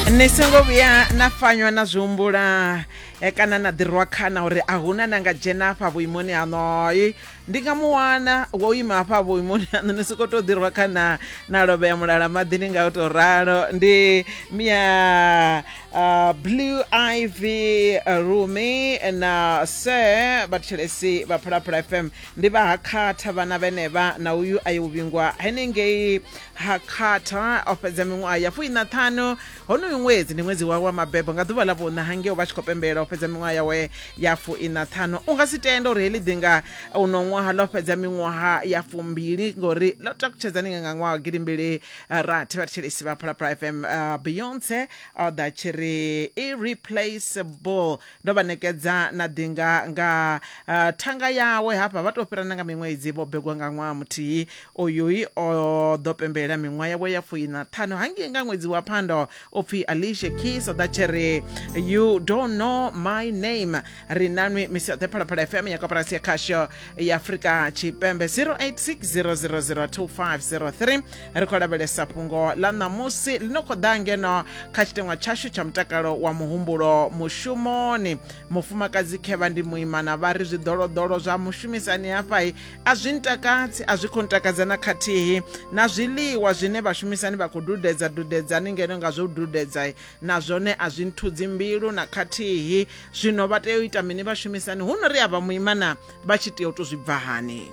Nisongo vhuya na fanywa na zwihumbula kana na ḓirwa khana uri a huna na nga dzhena afha vhuimoni haṋo ndi nga muwana wo ima afha vhuimoni haṋo ni soko to ḓirwa khana na lovhea mulala maḓini nga u to ralo ndi Mia Blue Ivy Rumi na Sir Bathelesi vha Phalaphala FM ndi vha Hakhatha vhana vhenevha na uyu ayi uvhingwa henengei Hakhatha o fhedza miṅwaha ya 45 honoyu ṅwedzi ndi ṅwedzi wawe wa mabebo nga ḓuvha ḽa vhuṋa hangeo vha tshi khou pembela o fhedza miṅwaha yawe ya 45 u nga si tenda uri heḽi ḓinga uno ṅwaha ḽo fhedza miṅwaha ya 2 ngori ḽo takutshedzani nga ṅwaha wa gidimbili rathi vhathetshelesi vha Phalaphala FM Beyonce o ḓa tshiri irreplaceable ndo vha ṋekedza na ḓinga nga thanga yawe hafha vha to fhirana nga miṅwedzi vho begwa nga ṅwaha muthihi uyu o ḓo pembela miṅwaha yawe ya 45 hangei nga ṅwedzi wa phando upfi Alicia Keys o ḓa tshiri You Don't Know My Name ri nanwi misi yoṱhe Phalaphala FM ya koporasi ya khasho ya Afrika Tshipembe 0860002503 ri khou lavhelesa fhungo ḽa ṋamusi ḽino khou ḓa ngeno kha tshiteṅwa tshashu tsha mutakalo wa muhumbulo mushumoni mufumakadzi khevha ndi muimana vha ri zwiḓoloḓolo zwa mushumisani hafha a zwi ntakadzi a zwi khou ntakadza na khathihi na zwiḽiwa zwine vhashumisani vha khou dudedzani ngeno nga zwo dudedza na zwone a zwi nthudzi mbilu na khathihi zwino vha tea u ita mini vhashumisani hu no ri avha muimana vha tshi tea u to zwi bva hani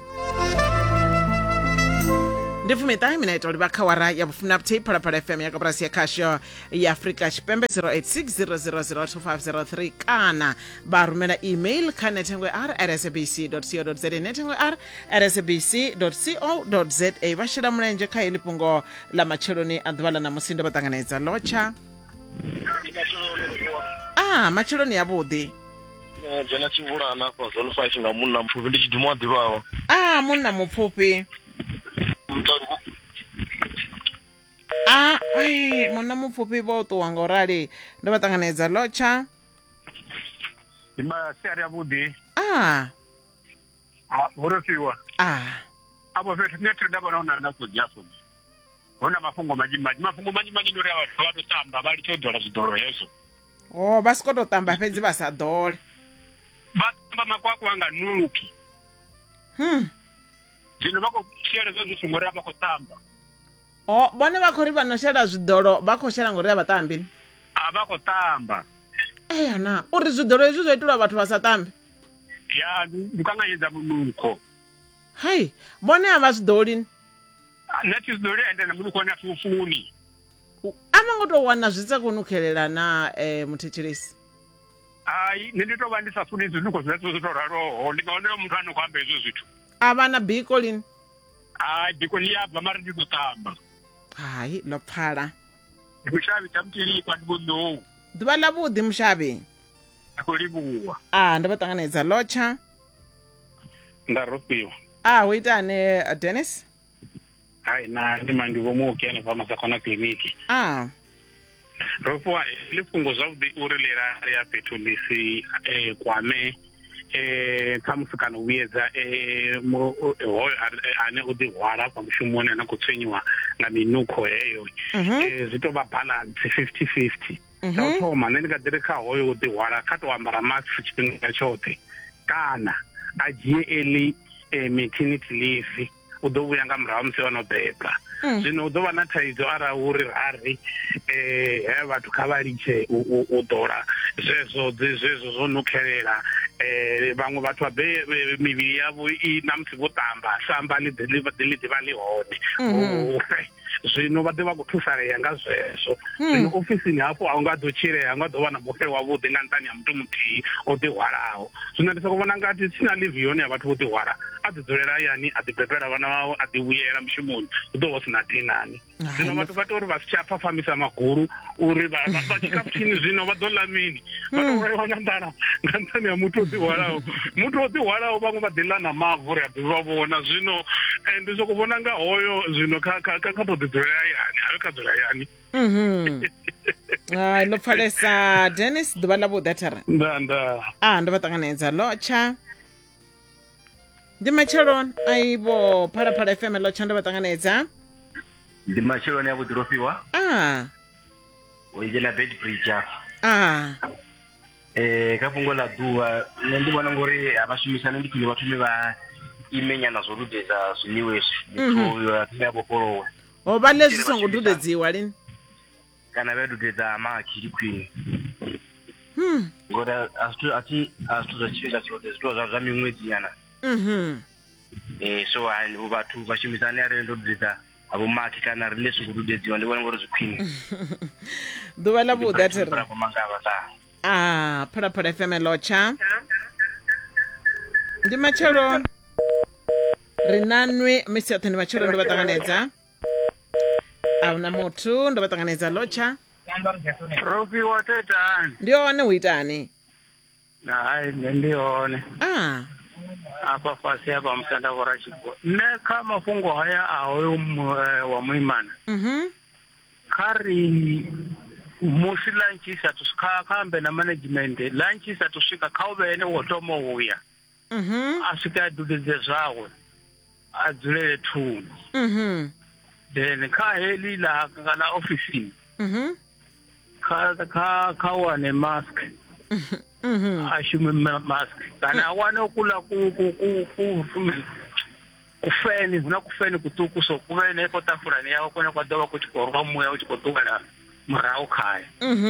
ndi fumiṱahe minete uri vha khawara ya vhufunapthi Phalaphala FM ya koporasi ya khasho ya Afrika Tshipembe 0860002503 kana vha rumela email kha nethengo rsabc.co.za nethengo rsabc.co.za vha shela mulenzhe kha heḽi fhungo ḽa matsheloni a ḓuvha ḽa ṋamusi ndo vha ṱanganedza lotsha matsheloni avhuḓi dzhena tshivhulana kwa zone 5 nga munna mupfufhi ndi tshidumo ḓivhaho munna mupfufhi munna mupfufhi vho ṱuwa nga u rali ndo vha ṱanganedza lotsha ima siari avhuḓi vhurofhiwa afho fhethu nṋe thi ndavhona huna na sodziafo huna mafhungo manzhi ndi uri vhathu vha to tamba vha litsho dola zwiḓolo hezwo vha siko to tamba fhedzi vha sa ḓole vha tamba makwakwa nga nuki zwino vha khou shela zwo zwi songo ri vha khou tamba vhone vha khou ri vha no shela zwiḓolo vha khou shela ngori a vha tambi vha khou tamba na uri zwiḓolo hezwi zwo itelwa vhathu vha sa tambi ya ndi kanganyedza munukho hai vhone a vha zwiḓoli nathi zwiḓoli ende na munukho na fufuni a vha ngo to wana zwi sa koni u khelela na muthetshelesi nṋe ndi to vha ndi sa funi zwinukho zwezwo zwi to raloho ndi nga onela muthu ano khou amba hezwo zwithu a vha na biko lini biko ḽi abva mara ndi ḓo tamba hai ḽo pfhala mushavhi tamutilikwa ndi vhonou ḓuvha ḽa vhuḓi mushavhi a khou livhuwa ndo vha ṱanganedza lotsha nda rofhiwa hu itane Dennis hai na ndi mandi vho muke hanefha Masakona kiḽiniki rofhiwa ḽi fhungo zwavhuḓi uri ḽi ya fhethu ḽi si kwame khamusi kana u vhuyedza hoyo ane u ḓihwala afha mushumoni ane a khou tswenyiwa nga minukho heyo zwi tou vha balance 50-50 tsha u thoma nṋe ndi nga ḓiri kha hoyo u ḓihwala kha tou ambara mask tshifhinga tshoṱhe kana a dzhie early maternity leave u ḓo vhuya nga murahu musi ono beba zwino u ḓo vha na thaidzo arali uri rari vhathu kha vha litshe u ḓola zwezwo zwo nukhelela vhaṅwe vhathu vha be mivhili yavho na musi vho tamba samba ḽi ḓivha ḽi hone zwino vha ḓe vha khou thusalea nga zwezwo zwino ofisini hafho a u nga ḓo tshilea a nga ḓo vha na mufe wavhuḓi nga nṱani ha muthu muthihi o ḓihwalaho zwino ndi soko vhona ngati tsina live yone ya vhathu vho ḓihwala a ḓi dzulela hayani a ḓi bebela vhana vhawe a ḓi vhuyela mushumoni hu ḓo vha si na dinani zwino vhathu vha tea uri vha si tsha pfafamisa magulu uri vha tshikafuthini zwino vha ḓo ḽa mini vha tou vhalewa nga nḓala nga nṱani ha muthu o ḓihwalaho vhaṅwe vha ḓi ḽa na mavu ri a ḓi vha vhona zwino ndi soko vhona nga hoyo zwino kha to ḓi dzulela hayani hayo kha dzula hayani ḽo pfalesa Dennis ḓuvha ḽa vhuḓi thara ndo vha ṱanganedza lotsha ndi matsheloni aibo Phalaphala FM lotsha ndo vha ṱanganedza ndi matsheloni a vhuḓi rofhiwa o dzhena bed bridge kha fhungo ḽa ḓuvha nṋe ndi vhona ngori vha shumisana ndi khwine vhathu ne vha imenyana zwo dudedza zwiḽiwa muthu ya vhofholowe vha leswi songo dudedziwa lini kana vha dudedza makhi ndi khwine ngori a zwithu zwa tshifhinga tshoṱhe zwithu zwa miṅwedzi nyana so vhathu vha shumisane arali ndo dudedza abo makhi kana ri leswi dudedziwa ndi vhona ngori zwi khwine ḓuvha ḽa vhuḓi a thiri mangava Phalaphala FM Locha ndi matshelo ri na nwi misi yoṱhe ndi matshelo ndo vha ṱanganedza ahuna muthu ndo vha ṱanganedza Locha Rofi wa tetani ndi hone u itani hai ndi hone apa fasi hapa msanda wa chipo ne kama fungo haya aho wa muimana kari musi lunch isatusika kambe na management lunch isatusika kaubene wotomo uya asika adudeze zwawe adzulele thungu then kha heli la kana office kha wane mask ashume mask kana wane kula kufeni kuna kufeni kutuku so kuvene ko tafurani yawo kona kwa doba kuti korwa muya uchi kotukala murao khaya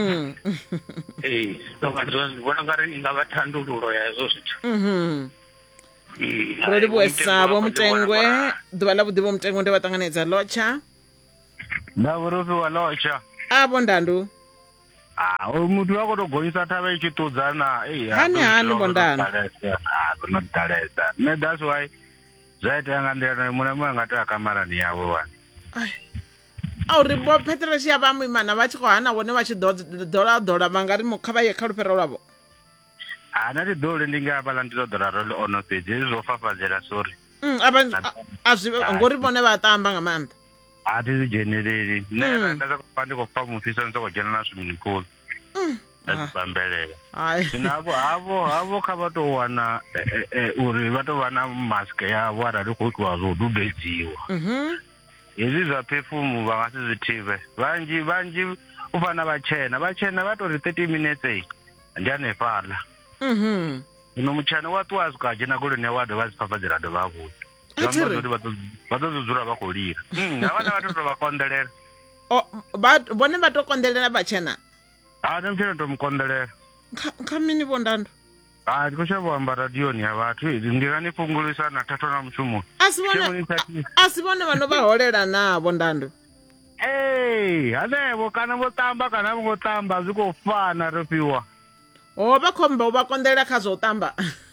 so vanhu vona ngari ingava thandululo ya hezwo zwithu roli vhuesavo mutengwe ḓuvha ḽa vhuḓi vho mutengwe ndi vha ṱanganedza Locha nda vhurofi wa Locha avo ndandu muthu wa koto gonyisa thavha i tshi ṱudzana hani bondandu no ḓalesa ne that's why zwa itea nga nḓila muṅwe na muṅwe nga tea kamarani yawe wani uri vho Petrus ya vha muimana vha tshi khou hana vhone vha tshi ḓola vha nga ri kha vha ye kha lufhero lwavho na ti ḓole ndi nga vhala ndi ḓo ḓola role ono fhedzi hezwi zwo fafadzela sorry ngori vhone vha tamba nga maanḓa a thi zwi dzheneleli nṋe nda sa khou ndi khou pfa mufhiso ndi sokou dzhena na swimming pool nda dzi bambelela zwino havho kha vha tou wana uri vha tou vha na mask yavho arali khou itiwa zwo dudedziwa hezwi zwa perfume vha nga si zwi thivhe vhanzhi u fana vhatshena vha tou ri 30 minutes ndi hanefhaḽa zwino mutshana wa ṱuwa a swika a dzhena goloni yawe a dovha a dzi fafadzela a dovha a vhuḓa vha ḓo dzula vha khou lila havhana vha tou vha konḓelela vhone vha tou konḓelela vhatshena nṋe mutshena tou mukonḓelela kha mini vhondandu ndi khou shavha u amba radioni ya vhathu ndi nga ni fhungulisa na thatho na mushumoni a si vhone vhano vha holela na vhondandu hanevho kana vho tamba kana vho ngo tamba zwi khou fana ro fhiwa vha khomba u vha konḓelela kha zwa u tamba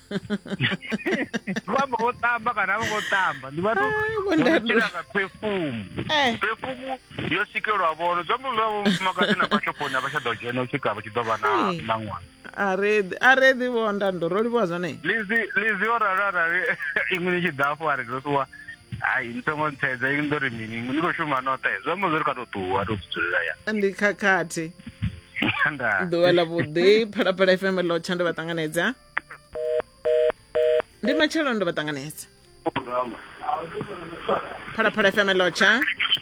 vha vho tamba kana vho ngo tamba ndi vhathu vhondela nga perfume yo sikelwa vhono zwa muvha vho mufumakadzi na bashoponi vha tsha ḓo dzhena u tshika vha tshi ḓo vha na ṅwana aredi vhondandu ro livhuwa zwone lizi o rararali iṅwe ni tshi ḓafho a ri ḓo ṱuwa hai ni songo ntsedza i ndo ri mini ni khou shuma noṱhe zwa muvha ri ka tou ṱuwa tou dzulela ya ndi khakhathi ḓuvha ḽa vhuḓi Phalaphala FM Locha ndo vha ṱanganedza ndi matshelo ndo vha ṱanganedza Phalaphala FM Locha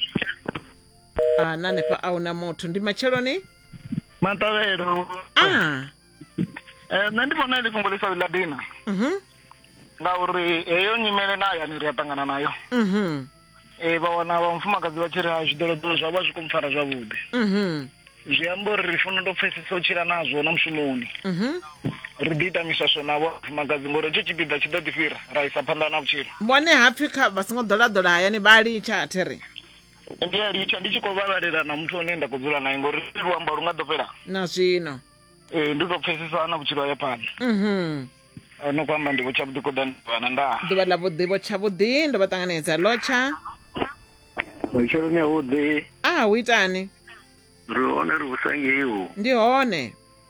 nanefha ahuna muthu ndi matsheloni Matavelo nṋe ndi vhona ḽi fhungo ḽi sa ḽa dina ngauri heyo nyimele nayo ni ri a ṱangana nayo vha wana vha mufumakadzi vha tshi ri ha zwiḓoloḓolo zwavho a zwi khou mpfara zwavhuḓi zwi amba uri ri funa ndo pfesesa u tshila nazwo na mushumoni ri ḓi ita miswaswo navho vhafumakadzi ngori hetsho tshipiḓa tshi ḓo ḓi fhira ra isa phanḓa na vhutshilo vhone hapfhi kha vha songo ḓolaḓola hayani vha litsha athiri ndi a litsha ndi tshi khou vhavhalela na muthu one nda khou dzula naye ngori luamba lu nga ḓo fhela na zwino ndi tou pfesesa na vhutshilo hayo phanḓa no kwamba ndi vho tshavhuḓi kodani vhana ndaa ḓuvha ḽa vhuḓi vho tshavhuḓi ndo vha ṱanganedza Locha vhutshiloni havhuḓi u itani ri hone ri vhusangeiwo ndi hone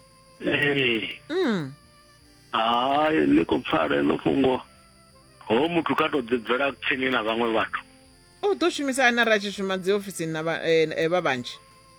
hayi ḽi khou pfara ḽo fhungo ho muthu ka tou ḓibvela tsini na vhaṅwe vhathu u ḓo shumisa ana ra tshi shuma dzi ofisini na vha vhanzhi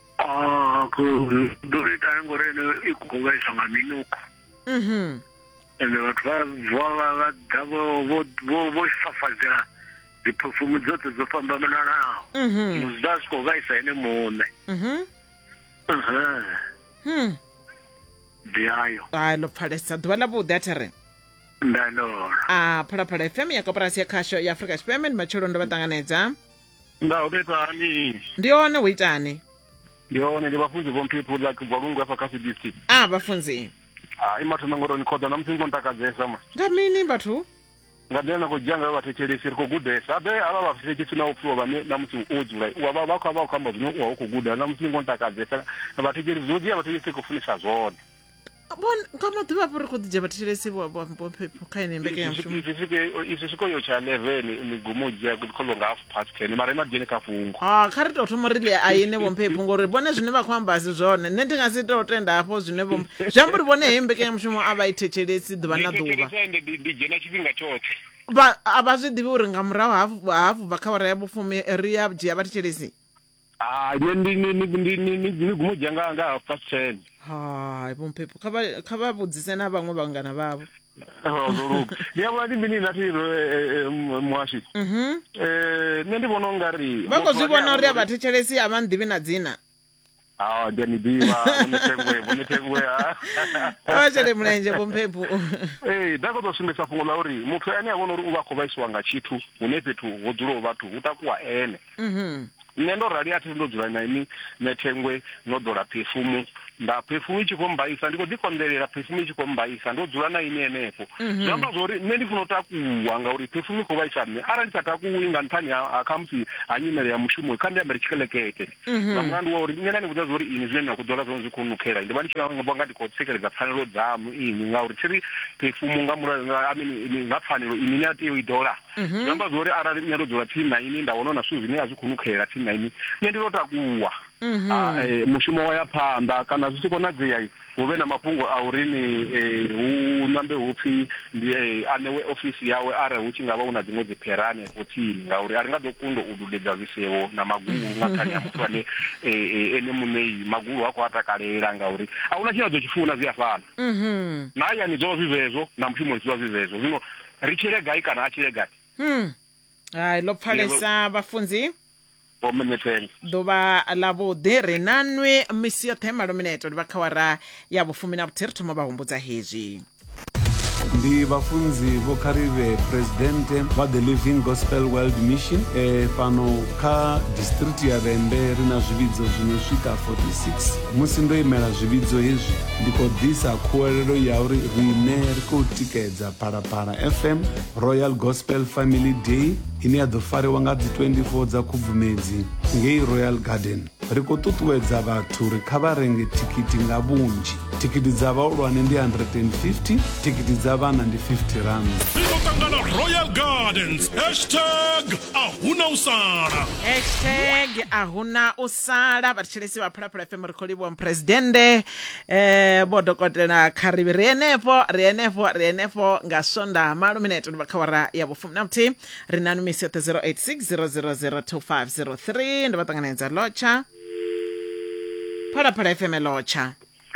ḓo ri itani ngori ene i khou vhaisa nga minuko ende vhathu vha ḓa vho fafadzela dzi perfume dzoṱhe dzo fhambananaho zwi ḓa zwi khou vhaisa ene muṋe Diayo. Ai lo phalesa ḓuvha ḽa vhuḓi athere. Ndalora. Phalaphala FM ya koporasi ya khasho ya Afrika Tshipembe ndi matshelo ndo vha ṱanganedza. Nda ubetani. Ndi hone u itani? Ndi hone ndi vhafunzi vho mphipo la kubvalungu afha kasi district. Vhafunzi. Imathoma ngoro ni khoda na mutsingo ntakadzesa ma. Nga mini bathu? Ngadena ko janga vhathetshelesi ri kho gudesa abe ava vhathetshelesi na upfuwa vhane na musi udzula wa vha khava khamba zwino wa kho guda na musi ngo ntakadzesa vhathetshelesi zwo dia vhathetshelesi kho funisa zwone. Bon kama ḓuvha pori kho ḓi vhathetshelesi vho phepho kha ine mbeke ya mushumo. Isi siko yo cha 11 ni gumodzia kholo nga half past 10 mara ima dzene kha fungo. Kha ri to thoma ri le ayine vho phepho ngori bone zwine vha khou amba si zwone nṋe ndi nga si to tenda hafho zwine vho jambo ri bone mbeke ya mushumo a vha ithetshelesi ḓuvha na ḓuvha. Ndi dzena tshifhinga tshoṱhe. Aba zwi ḓivhi uri nga murahu hafu vha kha wara ya vhufumi ri ya dzhia vhathetshelesi. Ni gumodzia nga half past 10. Hai vho phepho kha vha vhudzise na vhaṅwe vhangana vhavho. Ndi aba ndi mini na thiro mwashi. Nṋe ndi vhona ungari vha khou zwi vhona uri vhathetshelesi a vha nḓivhi na dzina. Ndi ḓivha vhone thengwe Vha tshele mulenzhe vho phepho. Da khou sumbedza fhungo ḽa uri muthu ane a vhona uri u vha khou vhaisiwa nga tshithu hune fhethu ho dzulaho vhathu hu takuwa ene. Nṋe ndo rali a thi ndo dzula na ini nethengwe no dola perfume nda perfume I tshi khou mbaisa ndi khou ḓikonḓelela perfume I tshi khou mbaisa ndo dzula na ini henefho zwi amba zwori nṋe ndi funa u takuwa ngauri perfume I khou vhaisa nṋe arali ndi sa takuwi nga nṱhani ha khamusi ha nyimele ya mushumo kha ndi ambare tshikelekete nga mulandu wa uri nṋe ndi vhudza zwori ini zwine na khou ḓola zwone zwi khou nukhela ndi vha ndi tshi nga ndi khou tsikeledza pfanelo dzamu ini ngauri thiri perfume nga murahu nga pfanelo ini ni a tea u I ḓola zwi amba zwori arali nṋe ndo dzula tsini na ini nda vhona na zwithu zwine a zwi khou nukhela tsini na ini nṋe ndi ndo takuwa. Mushumo wa ya phanḓa kana zwi tshi konadzea hu vhe na mafhungo a uri ni hu nambe hupfi ndi anewe ofisi yawe arali hu tshi nga vha hu na dziṅwe dzipherane futhini ngauri a ri nga ḓo kunda u dudedza zwisevho na magulu nga nṱhani ha muthu ane ene muṋei magulu ha khou a takalela ngauri a hu na tshine a ḓo tshi funa zwi a fana na hayani zwo vha zwi zwezwo na mushumoni zwi vha zwi zwezwo zwino ri tshile gai kana a tshile gai. Hai lo phalesa vhafunzi. Omeneteng. Ḓuvha ḽa vhuḓi ri na nwe misi yoṱhe malo mineto ndi vha kha wara ya vhufumi na vhuthihi ri thoma vha humbudza hezwi. Ndi vhafunzi vho Kharive presidente wa the Living Gospel World Mission fhano kha district ya Vhembe ri na zwividzo zwino swika 46 musi ndo imela zwividzo hezwi ndi khou ḓisa khuwelelo ya uri rine ri khou tikedza Phalaphala FM Royal Gospel Family Day ine ya ḓo fariwa nga dzi 24 dza Khubvumedzi ngei Royal Garden. Ri khou ṱuṱuwedza vhathu ri kha vha renge thikhithi nga vhunzhi. Thikhithi dza vhahulwane ndi 150, thikhithi dza vhana ndi 50 rand. Ringo ṱangana Royal Gardens #ahuna usala #ahuna usala vhathetshelesi vha Phalaphala FM ri khou livhuwa muphuresidennde vho Dokotela Kharive ri henefho nga sonda malo mineto ndi vha kha wara ya vhufumi na vhuthihi ri na numisi yoṱhe 0860002503 ndi vha ṱanganedza lotsha Phalaphala FM lotsha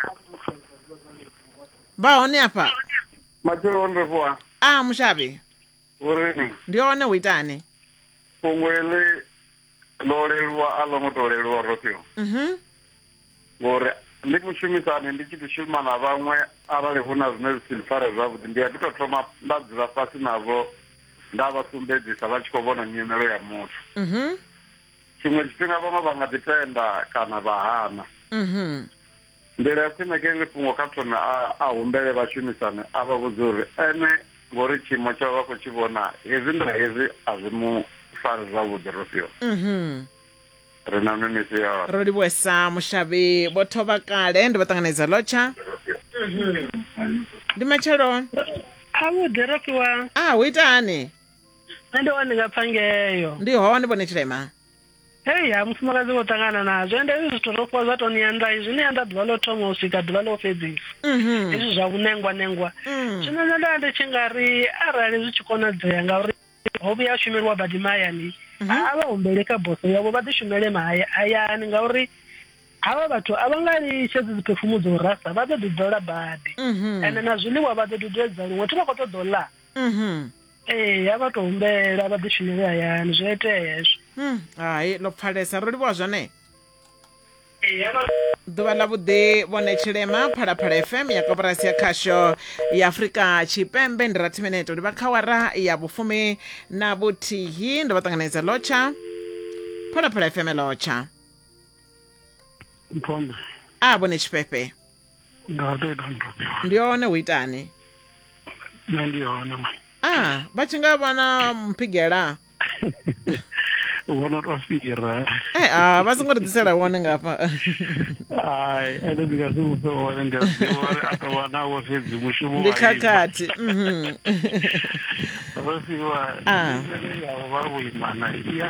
ba hone hapa Matshelo ndrefuwa mushabi uri ndi hone u itani fungwele lo leluwa a lo ngo to leluwa roṱyo ngori ndi mushumisani ndi tshi shuma na vhaṅwe arali hu na zwine zwi si fare zwavhuḓi ndi a ḓi tou thoma nda dzula fhasi navho nda vha sumbedzisa vha tshi khou vhona nyimelo ya muthu tshiṅwe tshifhinga vhaṅwe vha nga ḓi tenda kana vha hana nḓila ya khwine ke ndi fhungo kha thona a humbele vhashumisani a vha vhudza uri ene ngori tshiimo tsha vha khou tshi vhona hezwi nda hezwi a zwi mu fari zwavhuḓi rofhiwa ri na mimisi ya ro livhuwesa mushavhi vho thova kale ndi vha ṱanganedza lotsha ndi matshelo avhuḓi rofhiwa u itani ndi hone nga phangeyo ndi hone vhone tshilema ha mufumakadzi vho ṱangana nazwo ende hezwi zwithu rofhiwa zwa tou nianda izwi ni anda ḓuvha ḽo thoma u swika ḓuvha ḽo fhedzisa hezwi zwa vhunengwanengwa zwino nṋe nda ndi tshi nga ri arali zwi tshi konadzea ngauri ho vhuya shumeliwa badi mahayani a vha humbele kha boso yavho vha ḓi shumele mahayani ngauri havha vhathu a vha nga litshe dzi perfume dzo rasa vha ḓo ḓi ḓola badi ende na zwiḽiwa vha ḓo dudedza luṅwe thi vha khou ṱoḓa u ḽa a vha tou humbela vha ḓi shumele hayani zwi itea hezwo hai lo pfhalesa ro livhuwa zwone ḓuvha ḽa vhuḓi vhone Tshilema Phalaphala FM ya koporasi ya khasho ya Afrika Tshipembe ndi 30 minute uri vha kha wara ya vhufumi na vhuthihi ndo vha ṱanganedza lotsha Phalaphala FM lotsha Mpombe vhone Tshifhefe ndi one hu itani ndi hone vha tshi nga vha na mphigela vona to fira vha songo ri ḓisela wone ngafha ene ndi nga si wone ndi a wana wo fhedzi mushumo ndi khakhathi vhasiwa ya vha vhuimana ya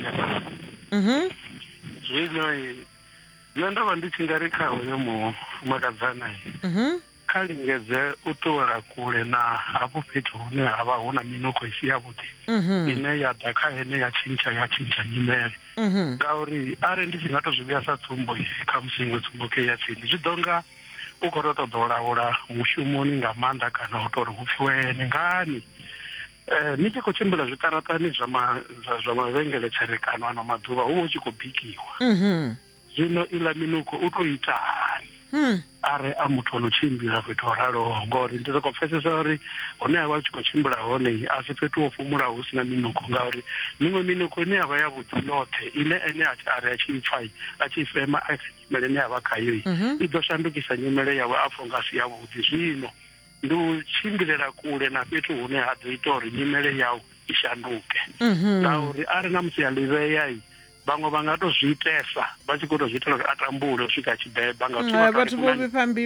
zwino nṋe ndo vha ndi tshi nga ri kha uyo mufumakadzana kha lingedze u ṱuwela kule na hafho fhethu hune ha vha hu na minukho i si yavhuḓi ine ya ḓa kha ene ya tshintsha nyimele ngauri arali ndi tshi nga to zwi vhuya sa tsumbo kha musi iṅwe tsumbo ke ya tsini zwi ḓo nga u khou to ṱoḓa u laula mushumoni nga maanḓa kana u tou ri hupfiwene ngani ni tshi khou tshimbila zwiṱaraṱani zwa mavhengele tserekano ano maḓuvha hu vha u tshi khou bikiwa zwino iḽa minukho u tou itani are a muthu ono tshimbila fhethu ho raloho ngori ndi soko pfesesa uri hune a vha tshi khou tshimbila hone a si fhethu ho fumulaho hu si na minukho ngauri miṅwe minukho ine ya vha ya vhuḓi yoṱhe ine ene ari a tshi pfa a tshi fema a nyimele ine ya vha khayo i ḓo shandukisa nyimele yawe a pfha nga si yavhuḓi zwino ndi u tshimbilela kule na fhethu hune ha ḓo ita uri nyimele yawu i shanduke ngauri ari na musi ya ḽivheyai vhaṅwe vha nga to zwi itesa vha tshi khou to zwi itela uri a tambule u swika a tshi beba nga vhathu vho vhifha